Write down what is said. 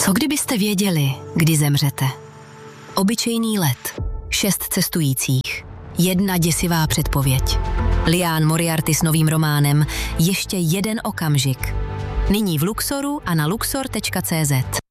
Co kdybyste věděli, kdy zemřete? Obyčejný let, 6 cestujících, 1 děsivá předpověď. Liane Moriarty s novým románem Ještě jeden okamžik. Nyní v Luxoru a na luxor.cz.